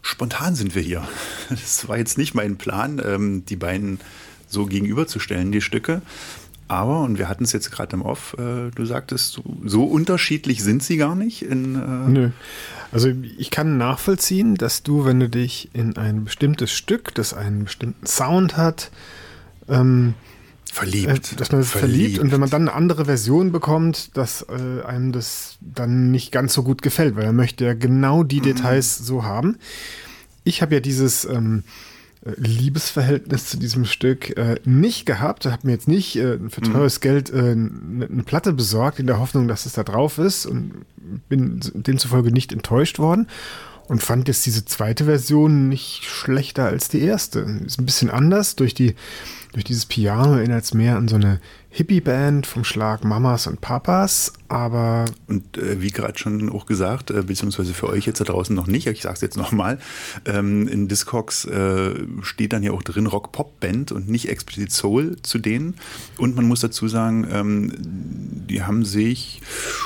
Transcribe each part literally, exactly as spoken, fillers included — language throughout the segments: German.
Spontan sind wir hier. Das war jetzt nicht mein Plan, ähm, die beiden so gegenüberzustellen, die Stücke. Aber, und wir hatten es jetzt gerade im Off, äh, du sagtest, so, so unterschiedlich sind sie gar nicht. In, äh Nö. Also ich kann nachvollziehen, dass du, wenn du dich in ein bestimmtes Stück, das einen bestimmten Sound hat, ähm, verliebt. Äh, dass man es verliebt. verliebt. Und wenn man dann eine andere Version bekommt, dass äh, einem das dann nicht ganz so gut gefällt, weil er möchte ja genau die mhm. Details so haben. Ich habe ja dieses ähm, Liebesverhältnis zu diesem Stück äh, nicht gehabt. Ich habe mir jetzt nicht äh, für teures mhm. Geld äh, eine, eine Platte besorgt, in der Hoffnung, dass es da drauf ist, und bin demzufolge nicht enttäuscht worden und fand jetzt diese zweite Version nicht schlechter als die erste. Ist ein bisschen anders. Durch die durch dieses Piano erinnert es mehr an so eine Hippie-Band vom Schlag Mamas und Papas, aber... Und äh, wie gerade schon auch gesagt, äh, beziehungsweise für euch jetzt da draußen noch nicht, ich sage es jetzt nochmal, ähm, in Discogs äh, steht dann ja auch drin Rock-Pop-Band und nicht explizit Soul zu denen. Und man muss dazu sagen, ähm, die haben sich,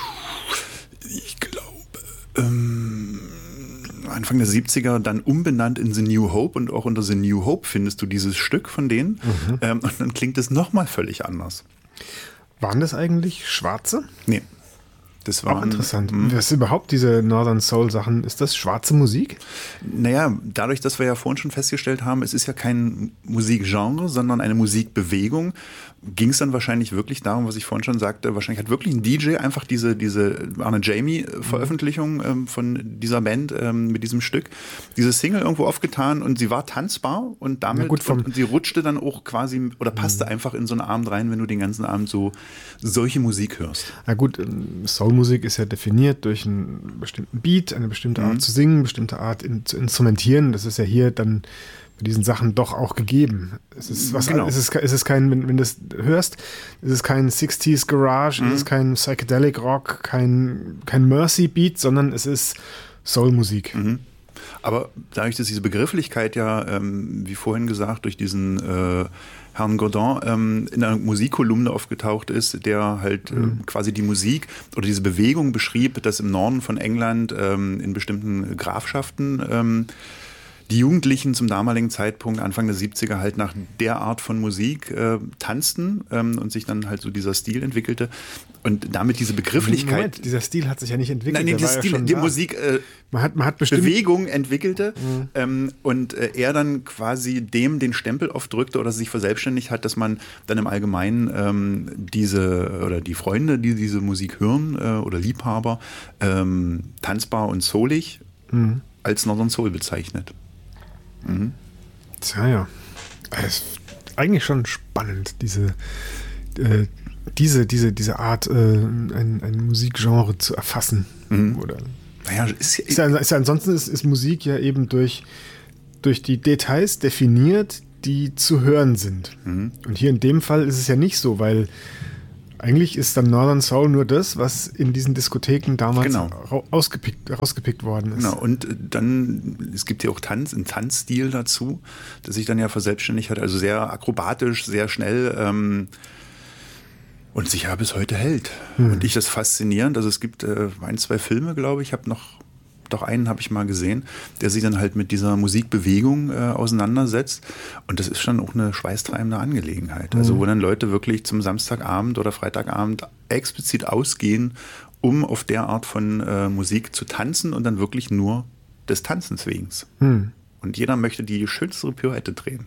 ich glaube, ähm, Anfang der siebziger dann umbenannt in The New Hope, und auch unter The New Hope findest du dieses Stück von denen. Mhm. Ähm, und dann klingt es nochmal völlig anders. Waren das eigentlich Schwarze? Nee. Das war auch interessant. Was ist überhaupt diese Northern Soul Sachen? Ist das schwarze Musik? Naja, dadurch, dass wir ja vorhin schon festgestellt haben, es ist ja kein Musikgenre, sondern eine Musikbewegung, ging es dann wahrscheinlich wirklich darum, was ich vorhin schon sagte, wahrscheinlich hat wirklich ein D J einfach diese, diese Arne Jamie-Veröffentlichung ähm, von dieser Band ähm, mit diesem Stück, diese Single irgendwo aufgetan, und sie war tanzbar, und damit gut, vom und, und sie rutschte dann auch quasi oder passte mhm. einfach in so einen Abend rein, wenn du den ganzen Abend so solche Musik hörst. Na gut, Soulmusik ist ja definiert durch einen bestimmten Beat, eine bestimmte Art mhm. zu singen, eine bestimmte Art in, zu instrumentieren. Das ist ja hier dann bei diesen Sachen doch auch gegeben. Es ist was, genau. es ist, es ist kein, wenn, wenn du das hörst, es ist kein sixties Garage, mhm. es ist kein Psychedelic Rock, kein, kein Mercy Beat, sondern es ist Soulmusik. Mhm. Aber dadurch, dass diese Begrifflichkeit ja, ähm, wie vorhin gesagt, durch diesen äh, Herrn Godin ähm, in einer Musikkolumne aufgetaucht ist, der halt mhm. äh, quasi die Musik oder diese Bewegung beschrieb, dass im Norden von England ähm, in bestimmten Grafschaften ähm, die Jugendlichen zum damaligen Zeitpunkt, Anfang der siebziger, halt nach der Art von Musik äh, tanzten ähm, und sich dann halt so dieser Stil entwickelte. Und damit diese Begrifflichkeit... Moment, dieser Stil hat sich ja nicht entwickelt. Nein, nee, der dieser war Stil, ja schon die da. Musik... Äh, man hat, man hat bestimmt Bewegung entwickelte mhm. ähm, und äh, er dann quasi dem den Stempel aufdrückte oder sich verselbstständigt hat, dass man dann im Allgemeinen ähm, diese oder die Freunde, die diese Musik hören äh, oder Liebhaber, ähm, tanzbar und soulig mhm. als Northern Soul bezeichnet. Mhm. Tja, ja. Es ist eigentlich schon spannend, diese äh, diese, diese, diese Art, äh, ein, ein Musikgenre zu erfassen. Mhm. Oder naja, ist, ist, ja, ist ja, ansonsten ist, ist Musik ja eben durch, durch die Details definiert, die zu hören sind. Mhm. Und hier in dem Fall ist es ja nicht so, weil eigentlich ist dann Northern Soul nur das, was in diesen Diskotheken damals genau. ra- ausgepickt, rausgepickt worden ist. Genau, und dann, es gibt ja auch Tanz, einen Tanzstil dazu, der sich dann ja verselbstständigt hat, also sehr akrobatisch, sehr schnell, ähm, und sich ja bis heute hält. Hm. Und ich das faszinierend. Also es gibt äh, ein, zwei Filme, glaube ich, habe noch, doch einen habe ich mal gesehen, der sich dann halt mit dieser Musikbewegung äh, auseinandersetzt. Und das ist schon auch eine schweißtreibende Angelegenheit. Hm. Also wo dann Leute wirklich zum Samstagabend oder Freitagabend explizit ausgehen, um auf der Art von äh, Musik zu tanzen und dann wirklich nur des Tanzens wegen. Hm. Und jeder möchte die schönste Pirouette drehen.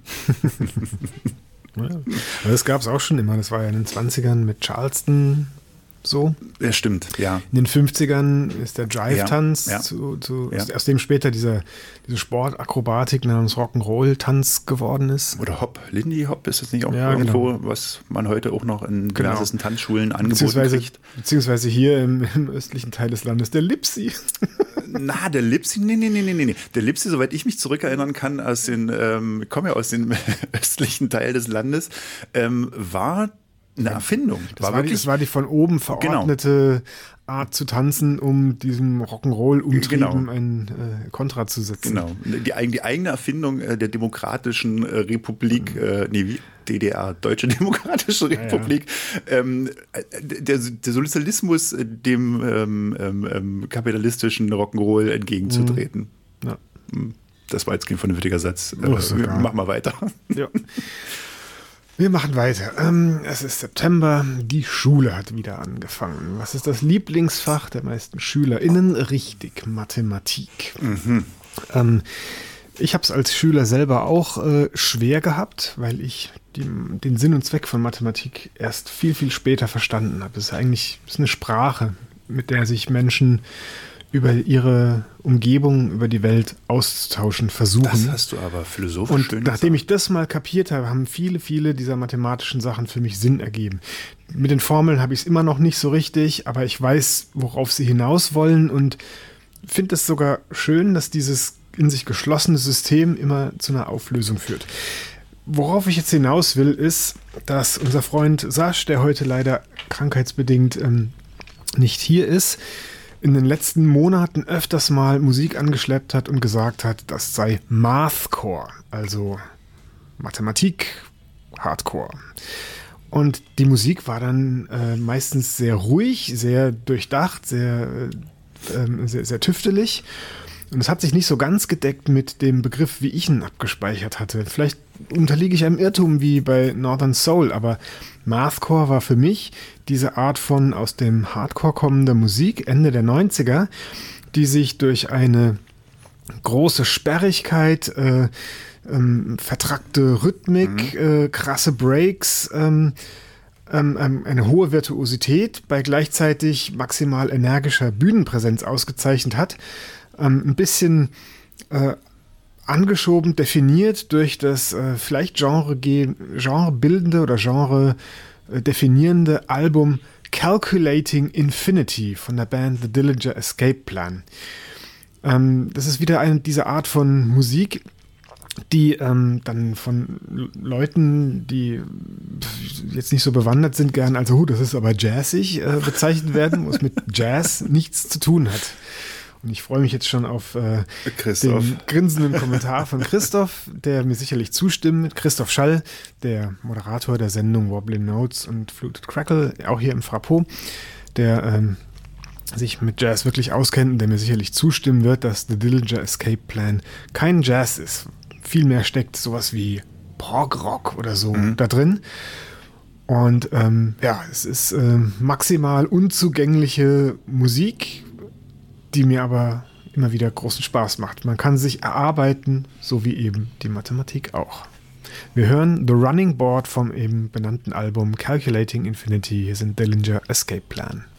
Ja. Aber das gab es auch schon immer. Das war ja in den zwanzigern mit Charleston so. Ja, stimmt, ja. In den fünfzigern ist der Jive-Tanz, ja, ja. zu, zu, ja. aus, aus dem später dieser, diese Sportakrobatik namens Rock'n'Roll-Tanz geworden ist. Oder Hop, Lindy Hop, ist das nicht auch ja, irgendwo, genau. was man heute auch noch in genau. diversesten Tanzschulen angeboten beziehungsweise, kriegt? Beziehungsweise hier im, im östlichen Teil des Landes, der Lipsi. Na, der Lipsi, nee, nee, nee, nee, nee. Der Lipsi, soweit ich mich zurückerinnern kann, aus den, ähm, ich komme ja aus dem östlichen Teil des Landes, ähm, war eine Erfindung. Das war, war, die, das war die von oben verordnete genau. Art zu tanzen, um diesem Rock'n'Roll-Umtrieben genau. ein äh, Kontra zu setzen. Genau. Die, die eigene Erfindung äh, der Demokratischen äh, Republik, mhm. äh, nee, wie? D D R, Deutsche Demokratische Republik, ja, ja. Ähm, der, der Sozialismus dem ähm, ähm, kapitalistischen Rock'n'Roll entgegenzutreten. Mhm. Ja. Mhm. das war jetzt kein vernünftiger Satz. Oh, äh, mach mal weiter. Ja. Wir machen weiter. Ähm, es ist September, die Schule hat wieder angefangen. Was ist das Lieblingsfach der meisten SchülerInnen? Richtig, Mathematik. Mhm. Ähm, ich habe es als Schüler selber auch äh, schwer gehabt, weil ich die, den Sinn und Zweck von Mathematik erst viel, viel später verstanden habe. Es ist eigentlich es ist eine Sprache, mit der sich Menschen über ihre Umgebung, über die Welt auszutauschen versuchen. Das hast du aber philosophisch Und schön nachdem gesagt. ich das mal kapiert habe, haben viele, viele dieser mathematischen Sachen für mich Sinn ergeben. Mit den Formeln habe ich es immer noch nicht so richtig, aber ich weiß, worauf sie hinaus wollen und finde es sogar schön, dass dieses in sich geschlossene System immer zu einer Auflösung führt. Worauf ich jetzt hinaus will, ist, dass unser Freund Sasch, der heute leider krankheitsbedingt ähm, nicht hier ist, in den letzten Monaten öfters mal Musik angeschleppt hat und gesagt hat, das sei Mathcore, also Mathematik, Hardcore. Und die Musik war dann äh, meistens sehr ruhig, sehr durchdacht, sehr, äh, sehr, sehr tüftelig. Und es hat sich nicht so ganz gedeckt mit dem Begriff, wie ich ihn abgespeichert hatte. Vielleicht unterliege ich einem Irrtum wie bei Northern Soul, aber Mathcore war für mich diese Art von aus dem Hardcore kommender Musik Ende der neunziger, die sich durch eine große Sperrigkeit, äh, ähm, vertrackte Rhythmik, mhm. äh, krasse Breaks, ähm, ähm, eine hohe Virtuosität bei gleichzeitig maximal energischer Bühnenpräsenz ausgezeichnet hat. Ähm, ein bisschen äh, angeschoben, definiert durch das äh, vielleicht Genre genrebildende oder Genre äh, definierende Album Calculating Infinity von der Band The Dillinger Escape Plan. Ähm, das ist wieder eine dieser Art von Musik, die ähm, dann von Leuten, die jetzt nicht so bewandert sind, gern als, oh, das ist aber jazzig äh, bezeichnet werden, wo es mit Jazz nichts zu tun hat. Und ich freue mich jetzt schon auf äh, den grinsenden Kommentar von Christoph, der mir sicherlich zustimmt. Christoph Schall, der Moderator der Sendung Wobbly Notes und Fluted Crackle, auch hier im Frappo, der ähm, sich mit Jazz wirklich auskennt und der mir sicherlich zustimmen wird, dass The Dillinger Escape Plan kein Jazz ist. Vielmehr steckt sowas wie Prog-Rock oder so mhm. da drin. Und ähm, ja, es ist äh, maximal unzugängliche Musik, die mir aber immer wieder großen Spaß macht. Man kann sich erarbeiten, so wie eben die Mathematik auch. Wir hören The Running Board vom eben benannten Album Calculating Infinity. Hier sind Dillinger Escape Plan.